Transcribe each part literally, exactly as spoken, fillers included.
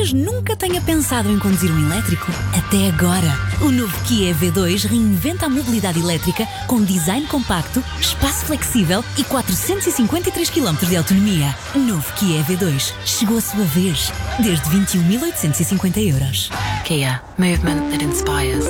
talvez nunca tenha pensado em conduzir um elétrico? Até agora! O novo Kia E V dois reinventa a mobilidade elétrica com design compacto, espaço flexível e quatrocentos e cinquenta e três quilómetros de autonomia. Novo Kia E V dois. Chegou a sua vez. Desde vinte e um mil oitocentos e cinquenta euros. Kia. Movement that inspires.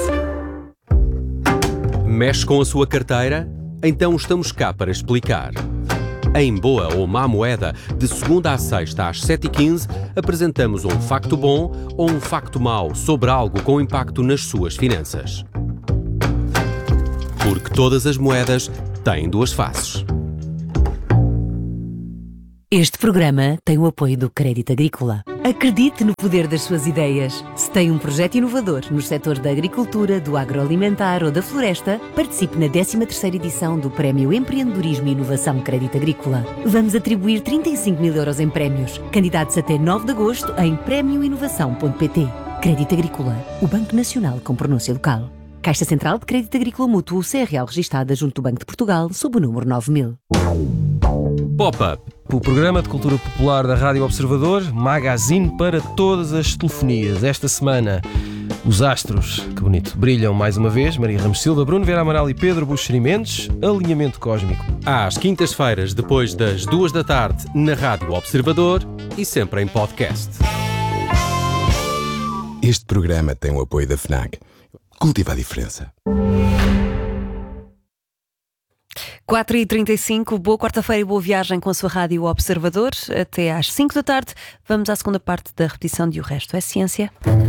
Mexe com a sua carteira? Então estamos cá para explicar. Em Boa ou Má Moeda, de segunda à sexta às sete e quinze, apresentamos um facto bom ou um facto mau sobre algo com impacto nas suas finanças. Porque todas as moedas têm duas faces. Este programa tem o apoio do Crédito Agrícola. Acredite no poder das suas ideias. Se tem um projeto inovador nos setores da agricultura, do agroalimentar ou da floresta, participe na décima terceira edição do Prémio Empreendedorismo e Inovação Crédito Agrícola. Vamos atribuir trinta e cinco mil euros em prémios. Candidatos até nove de agosto em prémio inovação ponto pt. Crédito Agrícola, o Banco Nacional com pronúncia local. Caixa Central de Crédito Agrícola Mútuo, C R L registada junto do Banco de Portugal, sob o número nove mil. Pop-up. O programa de cultura popular da Rádio Observador, magazine para todas as telefonias. Esta semana, os astros, que bonito, brilham mais uma vez. Maria Ramos Silva, Bruno Vieira Amaral e Pedro Buxeri Mendes. Alinhamento cósmico. Às quintas-feiras, depois das duas da tarde, na Rádio Observador e sempre em podcast. Este programa tem o apoio da FNAC. Cultiva a diferença. quatro e trinta e cinco, boa quarta-feira e boa viagem com a sua Rádio Observador. Até às cinco da tarde. Vamos à segunda parte da repetição de O Resto é Ciência.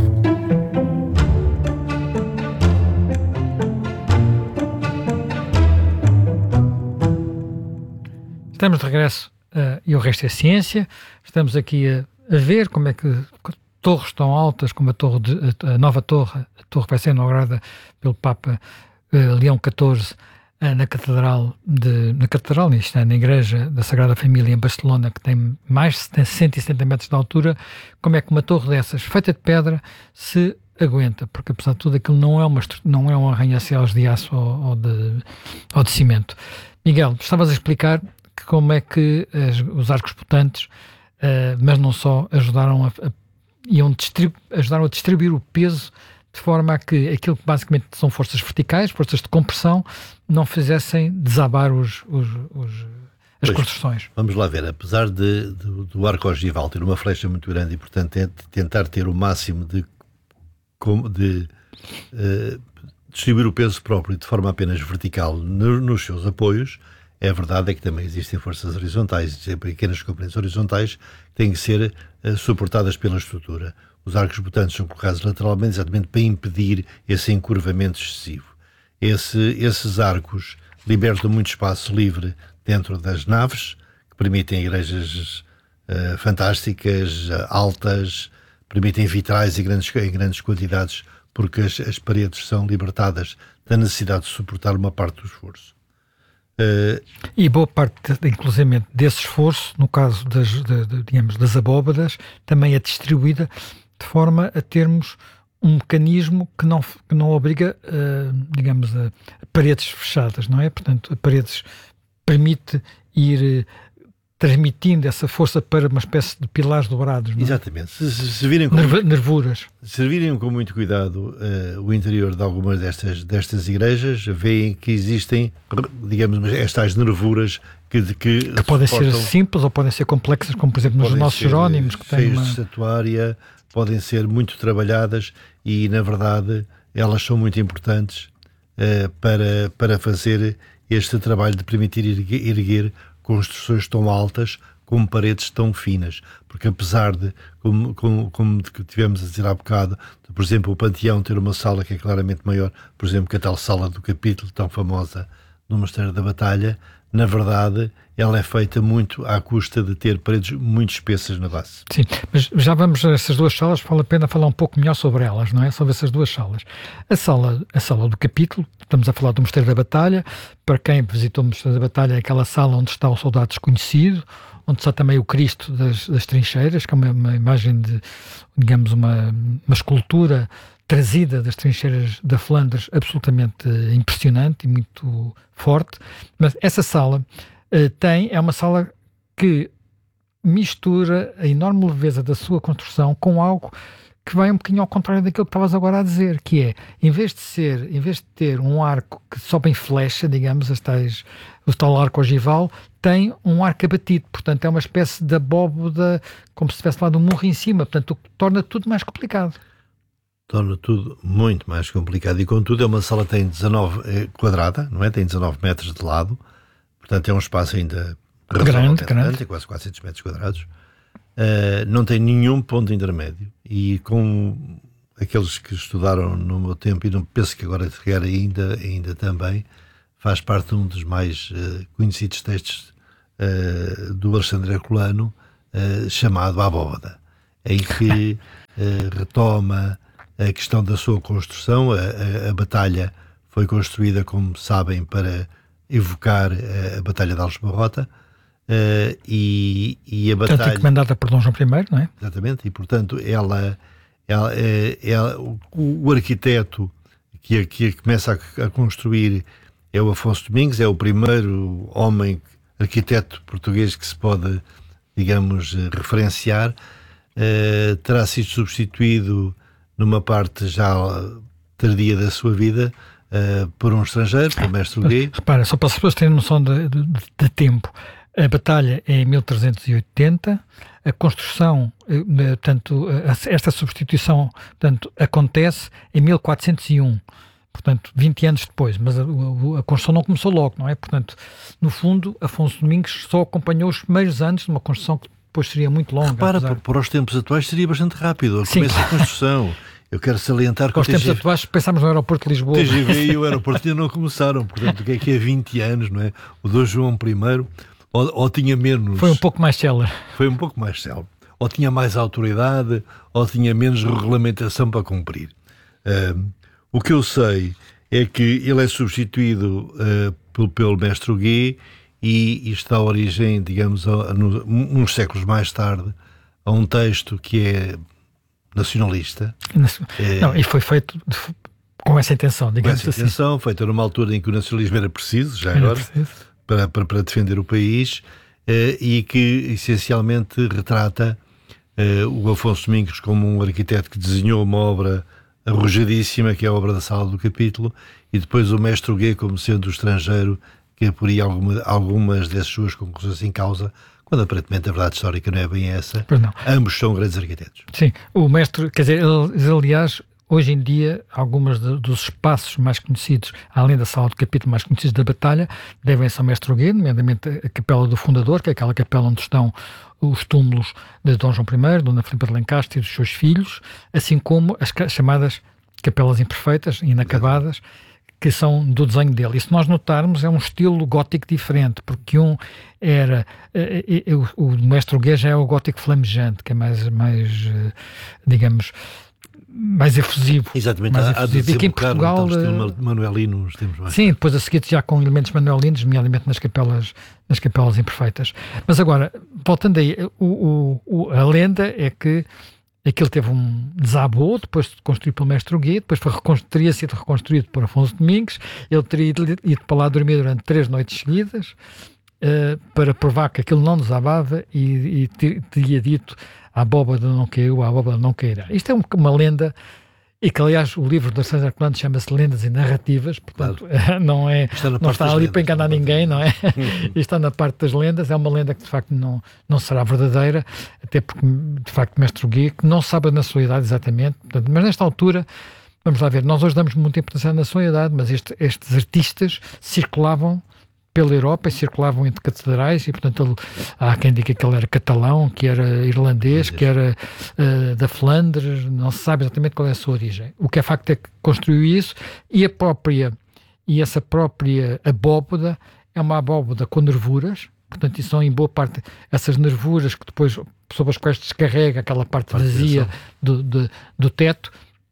Estamos de regresso uh, e O Resto é Ciência. Estamos aqui a, a ver como é que torres tão altas como a, torre de, a, a nova torre, a torre vai ser inaugurada pelo Papa uh, Leão catorze, na Catedral, de, na Catedral, isto é, na Igreja da Sagrada Família em Barcelona, que tem mais de cento e setenta metros de altura, como é que uma torre dessas, feita de pedra, se aguenta? Porque, apesar de tudo, aquilo não é, uma, não é um arranha-céus de aço ou, ou, de, ou de cimento. Miguel, estavas a explicar que como é que as, os arcos botantes, uh, mas não só, ajudaram a, a, iam distribu- ajudaram a distribuir o peso de forma a que aquilo que basicamente são forças verticais, forças de compressão, não fizessem desabar os, os, os, as pois, construções. Vamos lá ver, apesar de, de, do arco ogival ter uma flecha muito grande e, portanto, é tentar ter o máximo de, de uh, distribuir o peso próprio de forma apenas vertical no, nos seus apoios, é verdade é que também existem forças horizontais, existem pequenas componentes horizontais que têm que ser uh, suportadas pela estrutura. Os arcos botantes são colocados lateralmente exatamente para impedir esse encurvamento excessivo. Esse, esses arcos libertam muito espaço livre dentro das naves, que permitem igrejas uh, fantásticas, uh, altas, permitem vitrais em grandes, em grandes quantidades, porque as, as paredes são libertadas da necessidade de suportar uma parte do esforço. Uh, e boa parte, inclusive, desse esforço, no caso das, de, de, digamos, das abóbadas, também é distribuída de forma a termos um mecanismo que não, que não obriga, uh, digamos, a, a paredes fechadas, não é? Portanto, a paredes permite ir uh, transmitindo essa força para uma espécie de pilares dobrados, não é? Exatamente. Se, se, se virem com, Nerv- nervuras. Se virem com muito cuidado uh, o interior de algumas destas, destas igrejas, veem que existem, digamos, estas nervuras que, que, que podem ser simples ou podem ser complexas, como por exemplo nos nossos Jerónimos, que têm uma... de estatuária, podem ser muito trabalhadas e, na verdade, elas são muito importantes uh, para, para fazer este trabalho de permitir erguer, erguer construções tão altas com paredes tão finas. Porque apesar de, como, como, como tivemos a dizer há bocado, de, por exemplo, o Panteão ter uma sala que é claramente maior, por exemplo, que a tal sala do capítulo tão famosa no Mosteiro da Batalha, na verdade, ela é feita muito à custa de ter paredes muito espessas na base. Sim, mas já vamos a essas duas salas, vale a pena falar um pouco melhor sobre elas, não é? Sobre essas duas salas. A sala, a sala do capítulo, estamos a falar do Mosteiro da Batalha. Para quem visitou o Mosteiro da Batalha, é aquela sala onde está o soldado desconhecido, onde está também o Cristo das, das trincheiras, que é uma, uma imagem de, digamos, uma, uma escultura trazida das trincheiras da Flandres, absolutamente impressionante e muito forte. Mas essa sala uh, tem, é uma sala que mistura a enorme leveza da sua construção com algo que vai um bocadinho ao contrário daquilo que estavas agora a dizer, que é, em vez de ser, em vez de ter um arco que sobe em flecha, digamos, as tais, o tal arco ogival, tem um arco abatido, portanto é uma espécie de abóboda, como se tivesse lá de um morro em cima, portanto o que torna tudo mais complicado. Torna tudo muito mais complicado, e contudo é uma sala que tem dezanove é, quadrada, não é? Tem dezanove metros de lado, portanto é um espaço ainda grande, grande. Tem quase quatrocentos metros quadrados. Uh, não tem nenhum ponto intermédio, e com aqueles que estudaram no meu tempo, e não penso que agora chegar ainda, ainda também, faz parte de um dos mais uh, conhecidos textos uh, do Alexandre Herculano, uh, chamado A Abóbada, em que uh, retoma a questão da sua construção. A, a, a batalha foi construída, como sabem, para evocar a, a Batalha de Aljubarrota. Uh, e, e a batalha... Portanto, encomendada por Dom João I, não é? Exatamente, e portanto ela, ela, ela, o, o arquiteto que, que começa a, a construir é o Afonso Domingos, é o primeiro homem arquiteto português que se pode, digamos, referenciar. Uh, terá sido substituído numa parte já tardia da sua vida uh, por um estrangeiro, por o mestre Huguet. Repara, só para as pessoas terem noção de, de, de tempo. A batalha é em mil trezentos e oitenta, a construção, portanto, esta substituição, portanto, acontece em mil quatrocentos e um, portanto, vinte anos depois, mas a, a, a construção não começou logo, não é? Portanto, no fundo, Afonso Domingos só acompanhou os primeiros anos de uma construção que depois seria muito longa. Repara, apesar... para os tempos atuais seria bastante rápido, o começo da construção. Eu quero salientar que aos tempos atuais pensámos no aeroporto de Lisboa. O T G V e o aeroporto ainda não começaram, portanto, o que é que é vinte anos, não é? O Dom João I... Ou, ou tinha menos... Foi um pouco mais célere. Foi um pouco mais célere. Ou tinha mais autoridade, ou tinha menos regulamentação para cumprir. Uh, o que eu sei é que ele é substituído uh, pelo, pelo mestre Huguet, e isto dá origem, digamos, a, a, no, uns séculos mais tarde, a um texto que é nacionalista. Não, é, e foi feito de, com essa intenção, digamos com essa assim. intenção, feito numa altura em que o nacionalismo era preciso, já era agora... Preciso. Para, para, para defender o país, eh, e que essencialmente retrata eh, o Afonso Domingos como um arquiteto que desenhou uma obra arrojadíssima, que é a obra da Sala do Capítulo, e depois o mestre Huguet como sendo o estrangeiro que poria alguma, algumas dessas suas conclusões em causa, quando aparentemente a verdade histórica não é bem essa. Ambos são grandes arquitetos. Sim, o mestre, quer dizer, ele, aliás... Hoje em dia, alguns dos espaços mais conhecidos, além da Sala do Capítulo mais conhecidos da batalha, devem-se ao mestre Huguet, nomeadamente a Capela do Fundador, que é aquela capela onde estão os túmulos de Dom João I, Dona Filipa de Lencastre e dos seus filhos, assim como as chamadas capelas imperfeitas, inacabadas, que são do desenho dele. E se nós notarmos, é um estilo gótico diferente, porque um era... É, é, o, o mestre Huguet já é o gótico flamejante, que é mais, mais digamos... mais efusivo. Exatamente, mais há, efusivo. há de e aqui em Portugal, um estilo manuelino nos tempos mais. Sim, depois a seguir já com elementos manuelinos, nomeadamente nas capelas, nas capelas imperfeitas. Mas agora, voltando aí, o, o, a lenda é que aquilo teve um desabou, depois de construído pelo mestre Huguet, depois foi teria sido reconstruído por Afonso Domingos, ele teria ido, ido para lá dormir durante três noites seguidas, uh, para provar que aquilo não desabava, e, e ter, teria dito: a abóbada não caiu, a abóbada não cairá. Isto é uma lenda, e que aliás o livro do Alexandre Herculano chama-se Lendas e Narrativas, portanto claro. não, é, está não está ali lendas, para enganar ninguém, não é? Isto está na parte das lendas, é uma lenda que de facto não, não será verdadeira, até porque de facto mestre Huguet, que não sabe a nacionalidade exatamente, portanto, mas nesta altura, vamos lá ver, nós hoje damos muita importância à nacionalidade, mas este, estes artistas circulavam pela Europa e circulavam entre catedrais, e portanto ele, há quem diga que ele era catalão, que era irlandês, que era uh, da Flandres, não se sabe exatamente qual é a sua origem. O que é facto é que construiu isso, e a própria e essa própria abóbada é uma abóbada com nervuras, portanto isso são em boa parte essas nervuras que depois, sobre as quais descarrega aquela parte vazia do, do, do teto,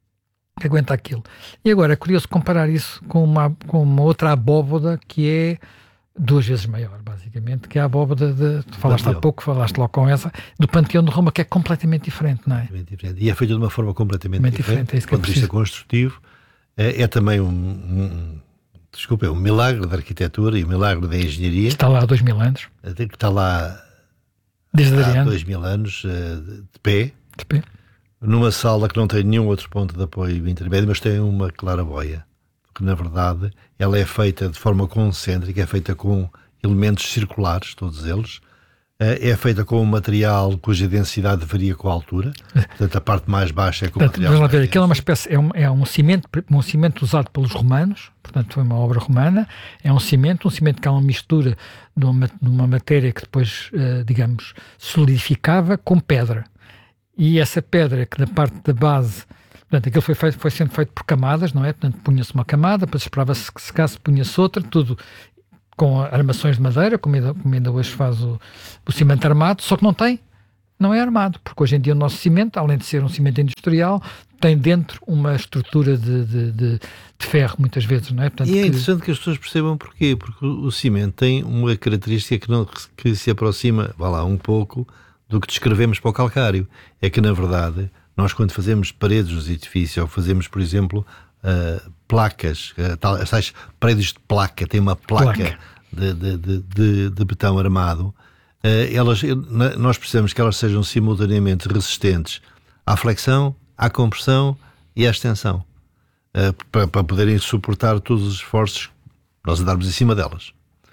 que aguenta aquilo. E agora é curioso comparar isso com uma, com uma outra abóbada que é duas vezes maior, basicamente, que é a abóbada de, tu falaste há pouco, falaste logo com essa, do Panteão de Roma, que é completamente diferente, não é? Diferente. E é feita de uma forma completamente Muito diferente, diferente, é isso do que ponto de vista construtivo. É, é também um, um, desculpa, é um milagre da arquitetura e um milagre da engenharia. Está lá há dois mil anos. Que está lá Desde há Adriano. dois mil anos, uh, de pé, De pé. numa sala que não tem nenhum outro ponto de apoio intermédio, mas tem uma claraboia, que na verdade ela é feita de forma concêntrica, é feita com elementos circulares, todos eles, é feita com um material cuja densidade varia com a altura, portanto a parte mais baixa é com o Portanto, material vamos lá ver, mais aquilo é uma denso. espécie, é um, é um cimento, um cimento usado pelos romanos, portanto foi uma obra romana, é um cimento, um cimento que é uma mistura de uma, de uma matéria que depois, uh, digamos, solidificava com pedra. E essa pedra que na parte da base, portanto, aquilo foi, feito, foi sendo feito por camadas, não é? Portanto, punha-se uma camada, depois esperava-se que secasse, punha-se outra, tudo com armações de madeira, como ainda, como ainda hoje faz o, o cimento armado, só que não tem, não é armado, porque hoje em dia o nosso cimento, além de ser um cimento industrial, tem dentro uma estrutura de, de, de, de ferro, muitas vezes, não é? Portanto, E é que- interessante que as pessoas percebam porquê, porque o, o cimento tem uma característica que, não, que se aproxima, vá lá, um pouco do que descrevemos para o calcário, é que na verdade, nós quando fazemos paredes dos edifícios, ou fazemos, por exemplo, uh, placas, uh, tal, as tais paredes de placa, tem uma placa, Placa. De, de, de, de, de betão armado, uh, elas, na- nós precisamos que elas sejam simultaneamente resistentes à flexão, à compressão e à extensão, uh, para, para poderem suportar todos os esforços que nós andarmos em cima delas.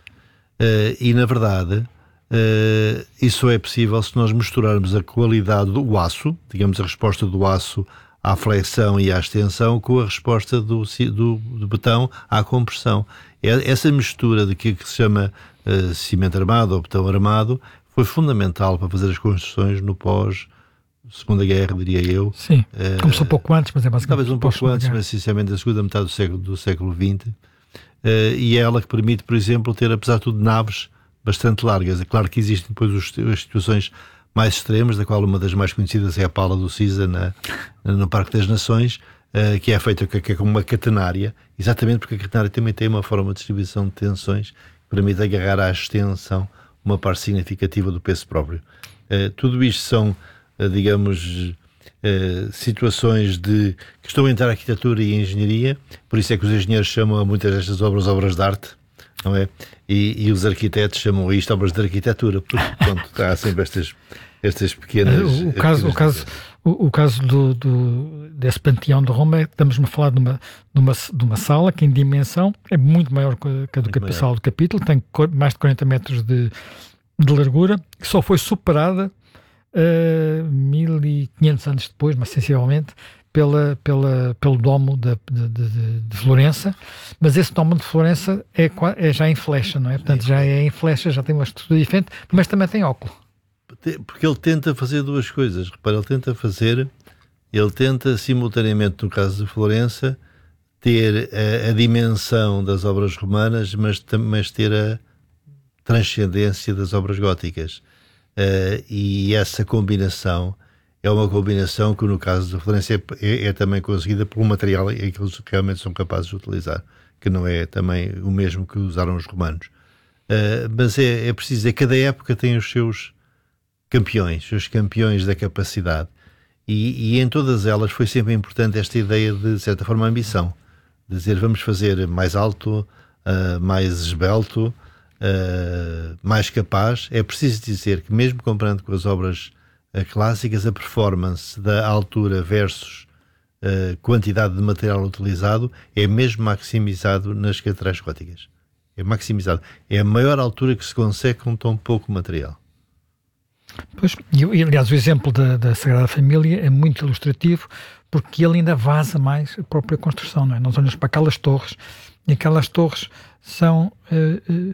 Uh, e na verdade, uh, isso é possível se nós misturarmos a qualidade do aço, digamos a resposta do aço à flexão e à extensão, com a resposta do, ci- do, do betão à compressão. É- Essa mistura de que, que se chama uh, cimento armado ou betão armado foi fundamental para fazer as construções no pós Segunda Guerra, diria eu. sim, começou pouco antes, mas é basicamente Talvez um pouco pós-Segunda antes, Guerra. mas sinceramente da segunda metade do século, do século vinte. Uh, e é ela que permite, por exemplo, ter, apesar de tudo, naves bastante largas. É claro que existem depois os, as situações mais extremas, da qual uma das mais conhecidas é a pala do Cisa na, no Parque das Nações, uh, que é feita que é como uma catenária, exatamente porque a catenária também tem uma forma de distribuição de tensões que permite agarrar à extensão uma parte significativa do peso próprio. Uh, tudo isto são, uh, digamos, Uh, situações de, que estão entre a arquitetura e a engenharia, por isso é que os engenheiros chamam muitas destas obras obras de arte, não é? E, e os arquitetos chamam isto obras de arquitetura, porque pronto, há sempre estas, estas pequenas... O, o caso, o caso, o, o caso do, do, desse panteão de Roma, é que estamos a falar de uma, de, uma, de uma sala que em dimensão é muito maior que a do cap- sala do capítulo, tem co- mais de quarenta metros de, de largura, que só foi superada Uh, mil e quinhentos anos depois, mas sensivelmente, pela, pela, pelo domo de, de, de, de Florença, mas esse domo de Florença é, qua- é já em flecha, não é? Portanto, já é em flecha, já tem uma estrutura diferente, mas também tem óculo. Porque ele tenta fazer duas coisas. Repara, ele tenta fazer, ele tenta simultaneamente, no caso de Florença, ter a, a dimensão das obras romanas, mas, tam- mas ter a transcendência das obras góticas. Uh, e essa combinação é uma combinação que no caso da Florença é, é, é também conseguida pelo material em que eles realmente são capazes de utilizar, que não é também o mesmo que usaram os romanos. Uh, mas é, é preciso dizer que cada época tem os seus campeões, os campeões da capacidade, e, e em todas elas foi sempre importante esta ideia de, de certa forma, ambição, de dizer vamos fazer mais alto, uh, mais esbelto, Uh, mais capaz. É preciso dizer que mesmo comparando com as obras uh, clássicas, a performance da altura versus uh, quantidade de material utilizado é mesmo maximizado nas catedrais góticas. É maximizado. É a maior altura que se consegue com tão pouco material. Pois, e, e, aliás, o exemplo da, da Sagrada Família é muito ilustrativo, porque ele ainda vaza mais a própria construção, não é? Nós olhamos para aquelas torres, e aquelas torres são... Uh, uh,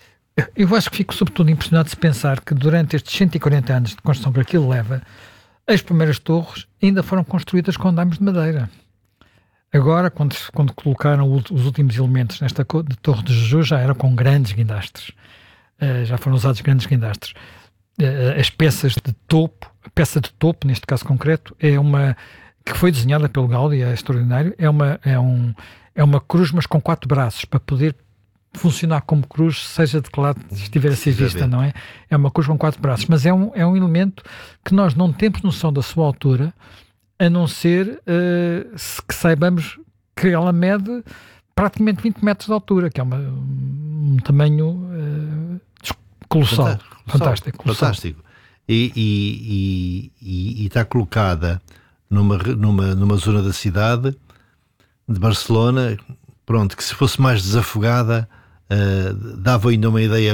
eu acho que fico sobretudo impressionado de se pensar que durante estes cento e quarenta anos de construção que aquilo leva, as primeiras torres ainda foram construídas com andaimes de madeira. Agora, quando, quando colocaram os últimos elementos nesta de Torre de Jesus, já era com grandes guindastres. Uh, já foram usados grandes guindastres. Uh, as peças de topo, a peça de topo, neste caso concreto, é uma que foi desenhada pelo Gaudí, é extraordinário, é uma, é, um, é uma cruz, mas com quatro braços, para poder funcionar como cruz, seja de que lado estiver a ser vista, não é? É uma cruz com quatro braços, mas é um, é um elemento que nós não temos noção da sua altura, a não ser uh, se que saibamos que ela mede praticamente vinte metros de altura, que é uma, um tamanho uh, colossal. Fantástico. Fantástico. Colossal. Fantástico. e, e, e, e está colocada numa, numa, numa zona da cidade de Barcelona, pronto, que se fosse mais desafogada uh, dava ainda uma ideia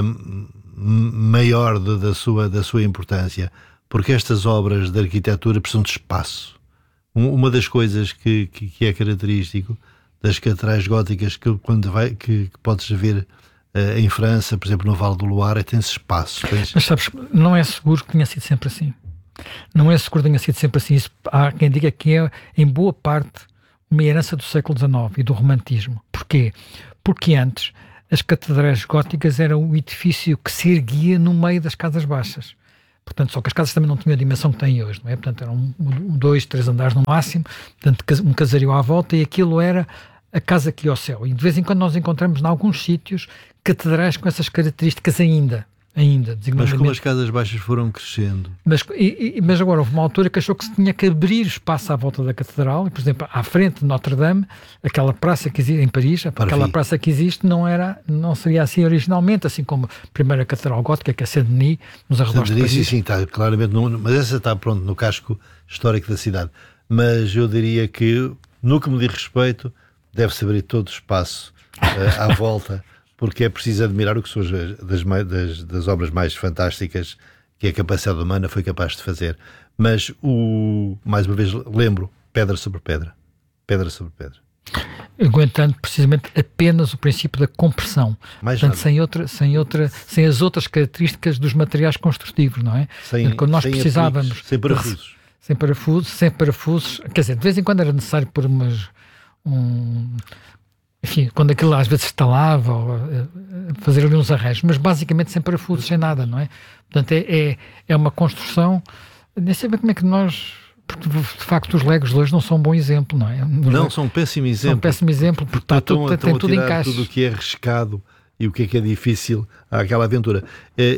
maior de, da, sua, da sua importância, porque estas obras de arquitetura precisam de espaço. Um, uma das coisas que, que, que é característico das catedrais góticas que, quando vai, que, que podes ver uh, em França, por exemplo no Vale do Loire, tem-se espaço. Tens... Mas sabes, não é seguro que tenha sido sempre assim. Não é seguro que tenha sido sempre assim. Isso, há quem diga que é, em boa parte, uma herança do século dezenove e do romantismo. Porquê? Porque antes as catedrais góticas eram o edifício que se erguia no meio das casas baixas. Portanto, só que as casas também não tinham a dimensão que têm hoje, não é? Portanto, eram um, um, dois, três andares no máximo, portanto, um casario à volta, e aquilo era a casa que ia ao céu. E de vez em quando nós encontramos em alguns sítios catedrais com essas características ainda. ainda mas como as casas baixas foram crescendo. Mas, e, e, mas agora houve uma altura que achou que se tinha que abrir espaço à volta da catedral, e, por exemplo, à frente de Notre Dame, aquela praça que existe em Paris, aquela praça que existe não, era, não seria assim originalmente, assim como a primeira catedral gótica, que é Saint-Denis, nos arredores de Paris. Sim, sim, está claramente, no, mas essa está pronto no casco histórico da cidade. Mas eu diria que, no que me diz respeito, deve-se abrir todo o espaço uh, à volta, porque é preciso admirar o que são das, das, das obras mais fantásticas que a capacidade humana foi capaz de fazer. Mas, o, mais uma vez, lembro, pedra sobre pedra. Pedra sobre pedra. Aguentando precisamente apenas o princípio da compressão. Mais Portanto, sem, outra, sem, outra, sem as outras características dos materiais construtivos, não é? Sem, quando nós sem precisávamos... Apliques, sem parafusos. Sem parafusos, sem parafusos. Quer dizer, de vez em quando era necessário pôr umas... Um, enfim, quando aquilo às vezes estalava, ou, uh, fazer ali uns arranjos, mas basicamente sem parafusos, sem nada, não é? Portanto, é, é, é uma construção... Nem sei bem como é que nós... Porque, de facto, os Legos de hoje não são um bom exemplo, não é? Os não, Legos são um péssimo exemplo. São um péssimo exemplo, porque está estão, tudo, estão tem tudo em caixa. Tudo o que é arriscado e o que é que é difícil àquela aventura. É,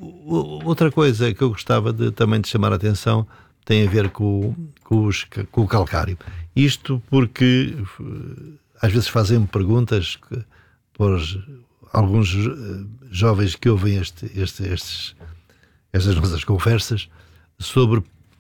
outra coisa que eu gostava de, também de chamar a atenção tem a ver com, com, os, com o calcário. Isto porque às vezes fazem-me perguntas por alguns jovens que ouvem este, este, estes, estas nossas conversas sobre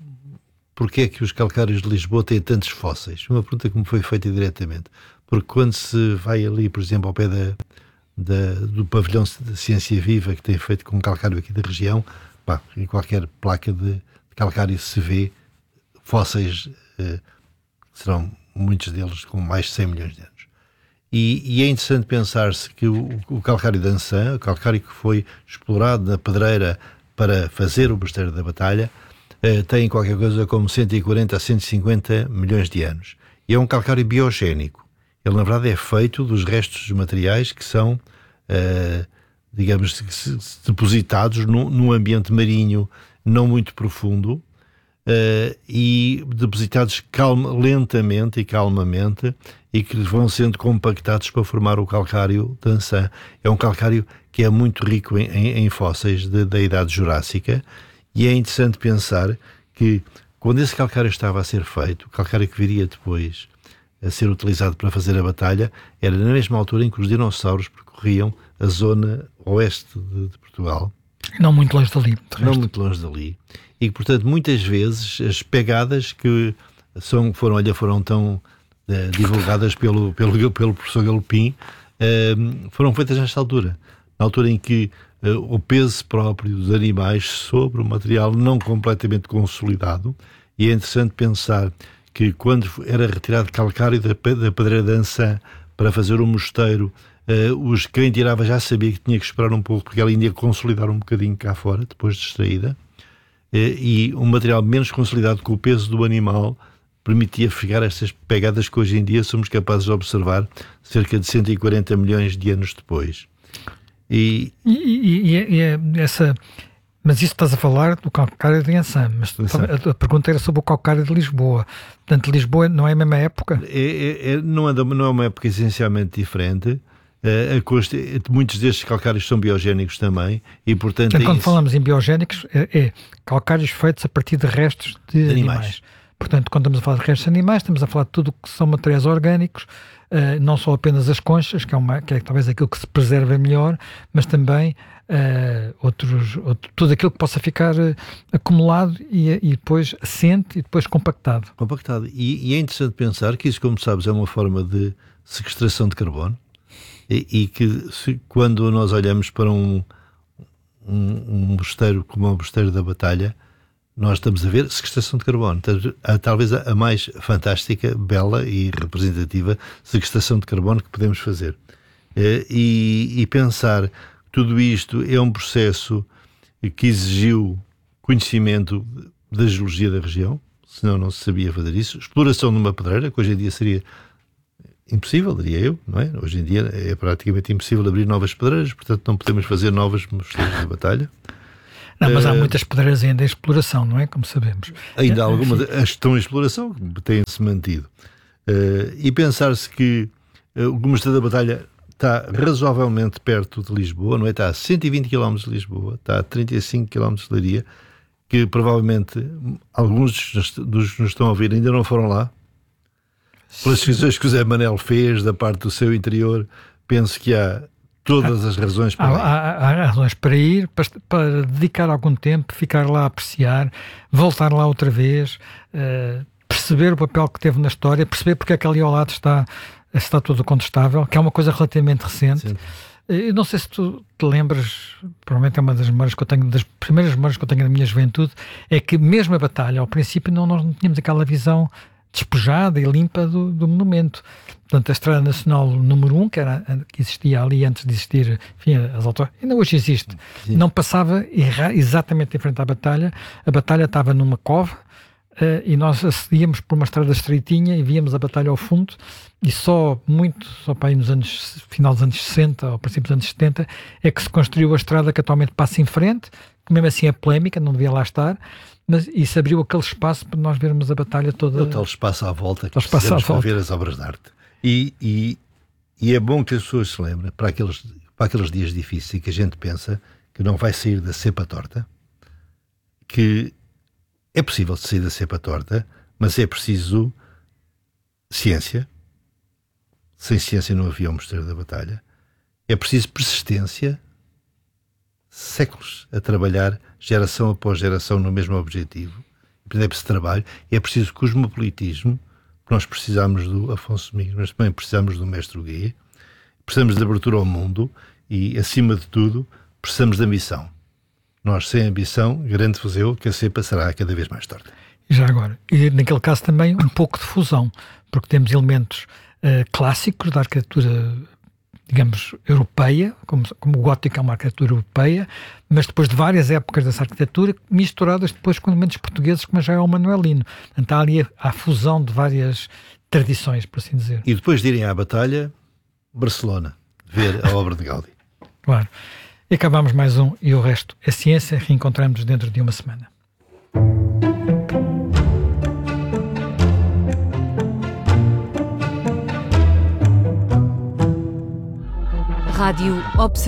porque é que os calcários de Lisboa têm tantos fósseis. Uma pergunta que me foi feita diretamente. Porque quando se vai ali, por exemplo, ao pé da, da, do pavilhão de Ciência Viva que tem feito com calcário aqui da região, pá, em qualquer placa de, de calcário se vê fósseis, eh, serão muitos deles com mais de cem milhões de anos. E, e é interessante pensar-se que o, o calcário de Ançã, o calcário que foi explorado na pedreira para fazer o Mosteiro da Batalha, eh, tem qualquer coisa como cento e quarenta a cento e cinquenta milhões de anos. E é um calcário biogénico. Ele, na verdade, é feito dos restos dos materiais que são, uh, digamos, depositados num, num ambiente marinho não muito profundo uh, e depositados calma, lentamente e calmamente e que vão sendo compactados para formar o calcário de Ançã. É um calcário que é muito rico em, em, em fósseis de, da Idade Jurássica e é interessante pensar que quando esse calcário estava a ser feito, o calcário que viria depois a ser utilizado para fazer a batalha, era na mesma altura em que os dinossauros percorriam a zona oeste de, de Portugal. Não muito longe dali. Não muito longe dali. E, portanto, muitas vezes as pegadas que são, foram, olha, foram tão uh, divulgadas pelo, pelo, pelo professor Galopim uh, foram feitas nesta altura. Na altura em que uh, o peso próprio dos animais sobre o material não completamente consolidado. E é interessante pensar que quando era retirado calcário da, da pedreira de Ançã para fazer o mosteiro, uh, os, quem tirava já sabia que tinha que esperar um pouco, porque ela ainda ia consolidar um bocadinho cá fora, depois de extraída, uh, e um material menos consolidado com o peso do animal permitia ficar estas pegadas que hoje em dia somos capazes de observar cerca de cento e quarenta milhões de anos depois. E, e, e, e, e essa... Mas isso estás a falar do calcário de Ançã, mas a, a pergunta era sobre o calcário de Lisboa. Portanto, Lisboa não é a mesma época? É, é, não, é, não é uma época essencialmente diferente. É, a costa, muitos destes calcários são biogénicos também. E, portanto, portanto é quando isso. falamos em biogénicos, é, é calcários feitos a partir de restos de, de animais. animais. Portanto, quando estamos a falar de restos animais, estamos a falar de tudo o que são materiais orgânicos, uh, não só apenas as conchas, que é, uma, que é talvez aquilo que se preserva melhor, mas também uh, outros, outro, tudo aquilo que possa ficar uh, acumulado e, e depois assente e depois compactado. Compactado. E, e é interessante pensar que isso, como sabes, é uma forma de sequestração de carbono e, e que se, quando nós olhamos para um, um, um mosteiro como o Mosteiro da Batalha, nós estamos a ver sequestração de carbono. Talvez a mais fantástica, bela e representativa sequestração de carbono que podemos fazer. E, e pensar que tudo isto é um processo que exigiu conhecimento da geologia da região, senão não se sabia fazer isso. Exploração de uma pedreira, que hoje em dia seria impossível, diria eu, não é? Hoje em dia é praticamente impossível abrir novas pedreiras, portanto não podemos fazer novas mosteiros da batalha. Não, mas há muitas pedreiras ainda em exploração, não é? Como sabemos. Ainda há algumas que estão em exploração, que têm-se mantido. Uh, e pensar-se que uh, o Mosteiro da Batalha está razoavelmente perto de Lisboa, não é? Está a cento e vinte quilómetros de Lisboa, está a trinta e cinco quilómetros de Leiria, que provavelmente alguns dos que nos estão a ouvir ainda não foram lá. Pelas descrições que o Zé Manel fez da parte do seu interior, penso que há todas as razões para há, ir. Há, há razões para ir, para, para dedicar algum tempo, ficar lá a apreciar, voltar lá outra vez, uh, perceber o papel que teve na história, perceber porque é que ali ao lado está, está tudo contestável, que é uma coisa relativamente recente. Sim. Eu não sei se tu te lembras, provavelmente é uma das memórias que eu tenho, das primeiras memórias que eu tenho da minha juventude, é que mesmo a batalha, ao princípio, não, nós não tínhamos aquela visão despejada e limpa do, do monumento. Portanto, a Estrada Nacional número um, que, era, que existia ali antes de existir, enfim, as autoridades, ainda hoje existe, Sim. não passava exatamente em frente à batalha. A batalha estava numa cova uh, e nós acedíamos por uma estrada estreitinha e víamos a batalha ao fundo, e só muito, só para aí nos anos, final dos anos sessenta ou princípios dos anos setenta, é que se construiu a estrada que atualmente passa em frente, que mesmo assim é polémica, não devia lá estar. Mas isso abriu aquele espaço para nós vermos a batalha toda. É o tal espaço à volta que precisamos à volta. Para ver as obras de arte. E, e, e é bom que as pessoas se lembrem, para aqueles, para aqueles dias difíceis que a gente pensa que não vai sair da cepa torta, que é possível sair da cepa torta, mas é preciso ciência. Sem ciência não havia o Mosteiro da Batalha. É preciso persistência, séculos a trabalhar, geração após geração, no mesmo objetivo. Deve-se trabalho. É preciso cosmopolitismo, porque nós precisamos do Afonso Domingos, mas também precisamos do Mestre Huguet. Precisamos de abertura ao mundo e, acima de tudo, precisamos de ambição. Nós, sem ambição, garanto-vos eu que a cepa será cada vez mais torta. E já agora, e naquele caso também um pouco de fusão, porque temos elementos uh, clássicos da arquitetura, digamos, europeia, como, como o gótico é uma arquitetura europeia, mas depois de várias épocas dessa arquitetura, misturadas depois com elementos portugueses, como já é o manuelino. Portanto, há ali a, a fusão de várias tradições, por assim dizer. E depois de irem à batalha, Barcelona, ver a obra de Gaudí. Claro. E acabamos mais um, e o resto é ciência. Reencontramos dentro de uma semana. Rádio Observador.